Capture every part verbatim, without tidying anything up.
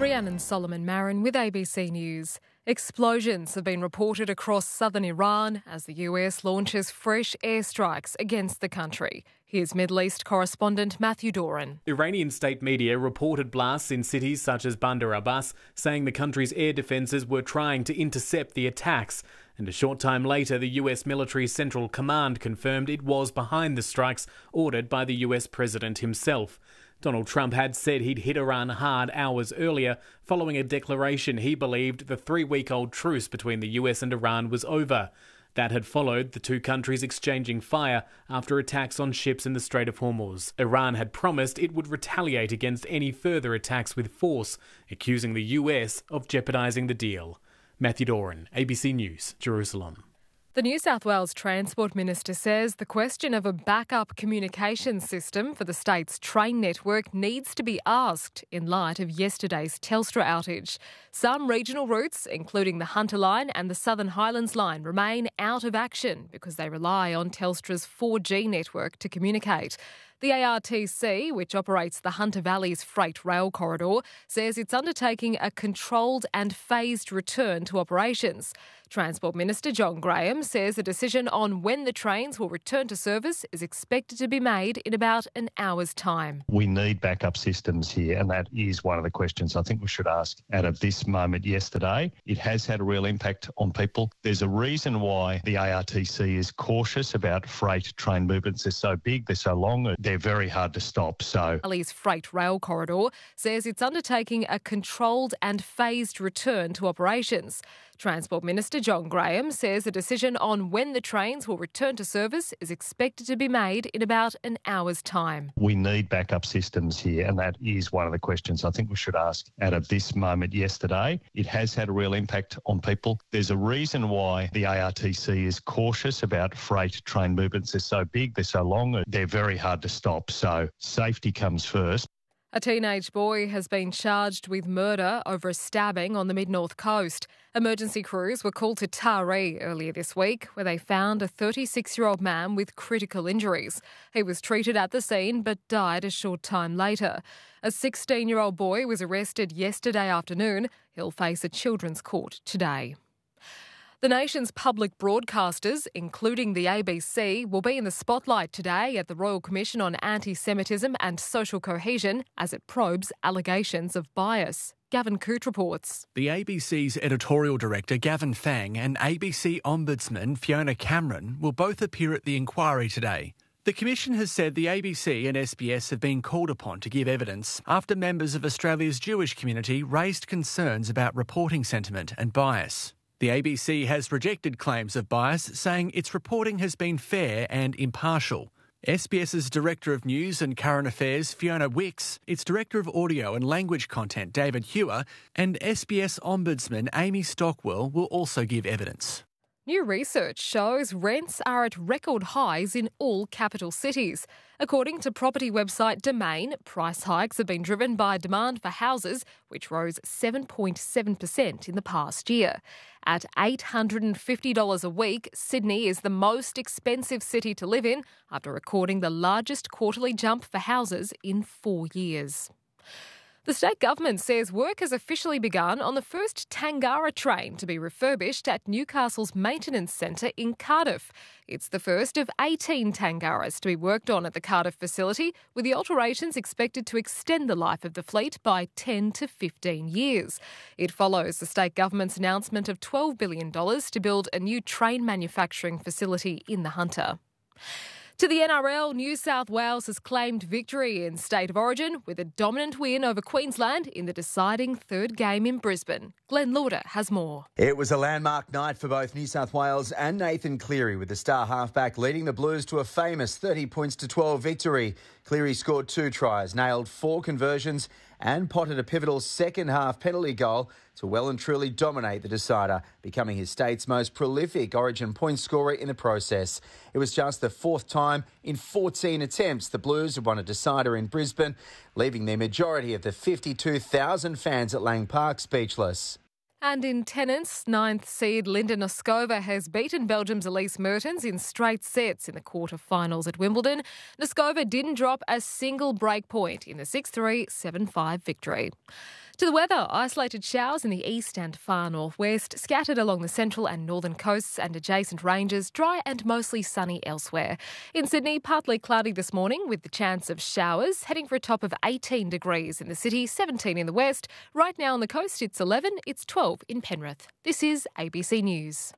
Rhiannon Solomon Marin with A B C News. Explosions have been reported across southern Iran as the U S launches fresh airstrikes against the country. Here's Middle East correspondent Matthew Doran. Iranian state media reported blasts in cities such as Bandar Abbas, saying the country's air defences were trying to intercept the attacks. And a short time later, the U S military Central Command confirmed it was behind the strikes ordered by the U S president himself. Donald Trump had said he'd hit Iran hard hours earlier, following a declaration he believed the three-week-old truce between the U S and Iran was over. That had followed the two countries exchanging fire after attacks on ships in the Strait of Hormuz. Iran had promised it would retaliate against any further attacks with force, accusing the U S of jeopardising the deal. Matthew Doran, A B C News, Jerusalem. The New South Wales Transport Minister says the question of a backup communication system for the state's train network needs to be asked in light of yesterday's Telstra outage. Some regional routes, including the Hunter Line and the Southern Highlands Line, remain out of action because they rely on Telstra's four G network to communicate. The A R T C, which operates the Hunter Valley's freight rail corridor, says it's undertaking a controlled and phased return to operations. Transport Minister John Graham says a decision on when the trains will return to service is expected to be made in about an hour's time. We need backup systems here, and that is one of the questions I think we should ask out of this moment yesterday. It has had a real impact on people. There's a reason why the A R T C is cautious about freight train movements. They're so big, they're so long, they're very hard to stop. So, Valley's freight rail corridor says it's undertaking a controlled and phased return to operations. Transport Minister John Graham says a decision on when the trains will return to service is expected to be made in about an hour's time. We need backup systems here, and that is one of the questions I think we should ask out of this moment yesterday. It has had a real impact on people. There's a reason why the A R T C is cautious about freight train movements. They're so big, they're so long, they're very hard to stop. So safety comes first. A teenage boy has been charged with murder over a stabbing on the Mid-North Coast. Emergency crews were called to Taree earlier this week, where they found a thirty-six-year-old man with critical injuries. He was treated at the scene but died a short time later. A sixteen-year-old boy was arrested yesterday afternoon. He'll face a children's court today. The nation's public broadcasters, including the A B C, will be in the spotlight today at the Royal Commission on Anti-Semitism and Social Cohesion as it probes allegations of bias. Gavin Coote reports. The A B C's editorial director Gavin Fang and A B C Ombudsman Fiona Cameron will both appear at the inquiry today. The Commission has said the A B C and S B S have been called upon to give evidence after members of Australia's Jewish community raised concerns about reporting sentiment and bias. The A B C has rejected claims of bias, saying its reporting has been fair and impartial. SBS's Director of News and Current Affairs, Fiona Wicks, its Director of Audio and Language Content, David Hewer, and S B S Ombudsman Amy Stockwell will also give evidence. New research shows rents are at record highs in all capital cities. According to property website Domain, price hikes have been driven by demand for houses, which rose seven point seven percent in the past year. At eight hundred fifty dollars a week, Sydney is the most expensive city to live in after recording the largest quarterly jump for houses in four years. The state government says work has officially begun on the first Tangara train to be refurbished at Newcastle's Maintenance Centre in Cardiff. It's the first of eighteen Tangaras to be worked on at the Cardiff facility, with the alterations expected to extend the life of the fleet by ten to fifteen years. It follows the state government's announcement of twelve billion dollars to build a new train manufacturing facility in the Hunter. To the N R L, New South Wales has claimed victory in State of Origin with a dominant win over Queensland in the deciding third game in Brisbane. Glenn Lauder has more. It was a landmark night for both New South Wales and Nathan Cleary, with the star halfback leading the Blues to a famous thirty points to twelve victory. Cleary scored two tries, nailed four conversions and potted a pivotal second-half penalty goal to well and truly dominate the decider, becoming his state's most prolific Origin point scorer in the process. It was just the fourth time in fourteen attempts the Blues have won a decider in Brisbane, leaving the majority of the fifty-two thousand fans at Lang Park speechless. And in tennis, ninth seed Linda Noskova has beaten Belgium's Elise Mertens in straight sets in the quarter-finals at Wimbledon. Noskova didn't drop a single break point in the six three, seven five victory. To the weather, isolated showers in the east and far northwest, scattered along the central and northern coasts and adjacent ranges, dry and mostly sunny elsewhere. In Sydney, partly cloudy this morning with the chance of showers, heading for a top of eighteen degrees in the city, seventeen in the west. Right now on the coast, it's eleven, it's twelve in Penrith. This is A B C News.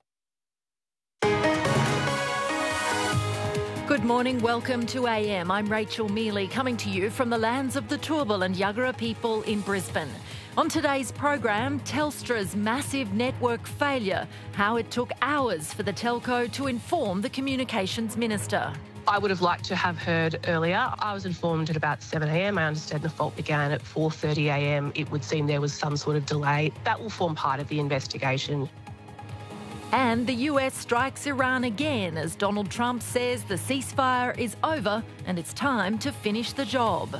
Good morning, welcome to A M. I'm Rachel Mealy, coming to you from the lands of the Turrbal and Yagara people in Brisbane. On today's program, Telstra's massive network failure, how it took hours for the telco to inform the communications minister. I would have liked to have heard earlier. I was informed at about seven a m. I understand the fault began at four thirty a m. It would seem there was some sort of delay. That will form part of the investigation. And the U S strikes Iran again as Donald Trump says the ceasefire is over and it's time to finish the job.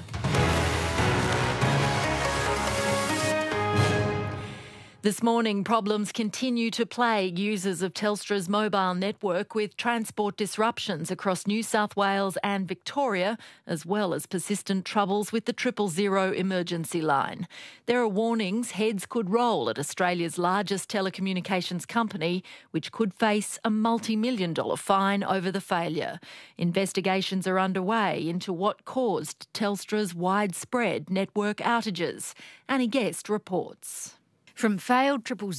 This morning, problems continue to plague users of Telstra's mobile network with transport disruptions across New South Wales and Victoria, as well as persistent troubles with the triple zero emergency line. There are warnings heads could roll at Australia's largest telecommunications company, which could face a multi-million dollar fine over the failure. Investigations are underway into what caused Telstra's widespread network outages. Annie Guest reports. From failed triple